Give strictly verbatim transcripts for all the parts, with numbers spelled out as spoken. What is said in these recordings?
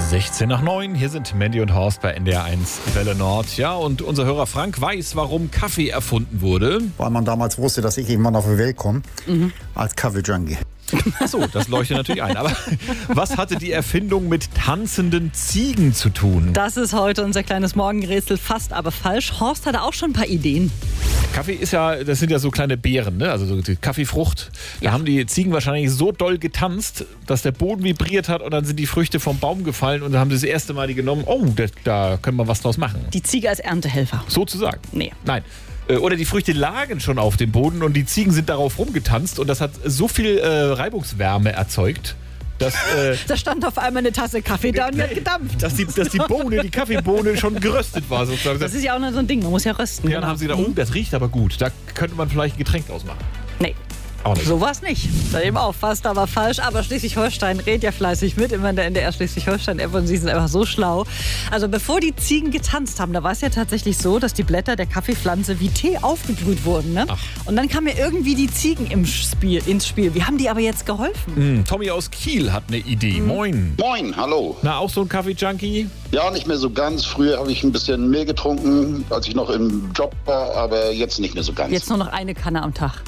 sechzehn nach neun, hier sind Mandy und Horst bei N D R eins Welle Nord. Ja, und unser Hörer Frank weiß, warum Kaffee erfunden wurde. Weil man damals wusste, dass ich irgendwann auf die Welt komme, mhm. als Kaffee-Junkie. Achso, das leuchtet natürlich ein. Aber was hatte die Erfindung mit tanzenden Ziegen zu tun? Das ist heute unser kleines Morgenrätsel, fast aber falsch. Horst hatte auch schon ein paar Ideen. Kaffee ist ja, das sind ja so kleine Beeren, ne? Also so die Kaffeefrucht. Da Ja. haben die Ziegen wahrscheinlich so doll getanzt, dass der Boden vibriert hat und dann sind die Früchte vom Baum gefallen und dann haben sie das erste Mal die genommen. Oh, da, da können wir was draus machen. Die Ziege als Erntehelfer. Sozusagen. Nee. Nein. Äh, Oder die Früchte lagen schon auf dem Boden und die Ziegen sind darauf rumgetanzt und das hat so viel äh, Reibungswärme erzeugt, dass, äh, Da stand auf einmal eine Tasse Kaffee da und die hat gedampft. dass, die, dass die Bohne, die Kaffeebohne schon geröstet war. Sozusagen. Das ist ja auch noch so ein Ding, man muss ja rösten. Ja, dann haben sie gedacht, oh, das riecht aber gut. Da könnte man vielleicht ein Getränk ausmachen. Nee. Auch nicht. So war es nicht. Da eben auch fast, aber falsch. Aber Schleswig-Holstein redet ja fleißig mit. Immer in der N D R Schleswig-Holstein-App und sie sind einfach so schlau. Also bevor die Ziegen getanzt haben, da war es ja tatsächlich so, dass die Blätter der Kaffeepflanze wie Tee aufgebrüht wurden. Ne? Und dann kamen ja irgendwie die Ziegen im Spiel, ins Spiel. Wie haben die aber jetzt geholfen? Hm, Tommy aus Kiel hat eine Idee. Moin. Moin, hallo. Na, auch so ein Kaffee-Junkie? Ja, nicht mehr so ganz. Früher habe ich ein bisschen mehr getrunken, als ich noch im Job war, aber jetzt nicht mehr so ganz. Jetzt nur noch eine Kanne am Tag.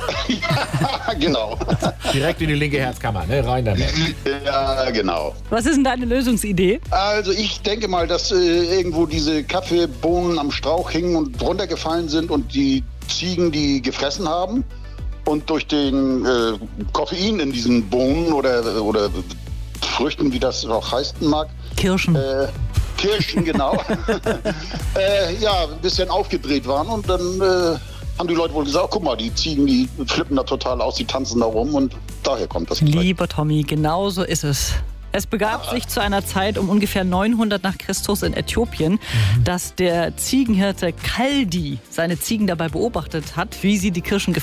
Ja, genau. Direkt in die linke Herzkammer, ne? Rein damit. Ja, genau. Was ist denn deine Lösungsidee? Also ich denke mal, dass äh, irgendwo diese Kaffeebohnen am Strauch hingen und runtergefallen sind und die Ziegen die gefressen haben. Und durch den äh, Koffein in diesen Bohnen oder, oder Früchten, wie das auch heißen mag, Kirschen. äh, Kirschen, genau, äh, ja, ein bisschen aufgedreht waren und dann äh, haben die Leute wohl gesagt, guck mal, die Ziegen, die flippen da total aus, die tanzen da rum und daher kommt das. Lieber Tommy, genau so ist es. Es begab sich zu einer Zeit um ungefähr neunhundert nach Christus in Äthiopien, dass der Ziegenhirte Kaldi seine Ziegen dabei beobachtet hat, wie sie die Kirschen